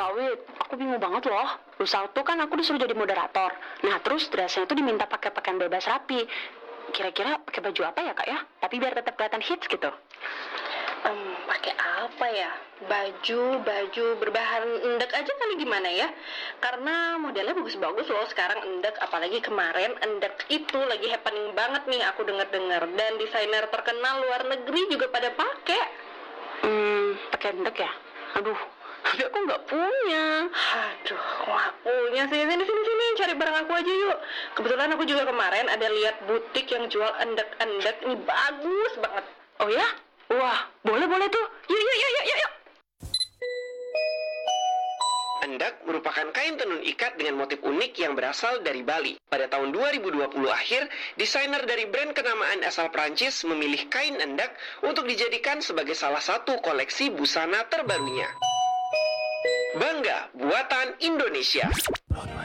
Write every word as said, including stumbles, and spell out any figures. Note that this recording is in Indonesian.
Kak Wit, aku bingung banget loh. Lusa tuh kan aku disuruh jadi moderator. Nah, terus dressnya tuh diminta pakai pakaian bebas rapi. Kira-kira pakai baju apa ya, Kak ya? Tapi biar tetap kelihatan hits gitu. Um, pakai apa ya? Baju, baju berbahan endek aja kali gimana ya? Karena modelnya bagus-bagus loh sekarang endek, apalagi kemarin endek itu lagi happening banget nih aku dengar-dengar, dan desainer terkenal luar negeri juga pada pakai. Hmm, pakai endek ya? Aduh, tapi aku nggak punya. Aduh, nggak punya sih. Sini, sini, sini, cari barang aku aja yuk. Kebetulan aku juga kemarin ada lihat butik yang jual endek-endek, ini bagus banget. Oh ya? Wah, boleh-boleh tuh. Yuk, yuk, yuk, yuk, yuk. Endek merupakan kain tenun ikat dengan motif unik yang berasal dari Bali. Pada tahun dua ribu dua puluh akhir, desainer dari brand kenamaan asal Prancis memilih kain endek untuk dijadikan sebagai salah satu koleksi busana terbarunya. Bangga buatan Indonesia.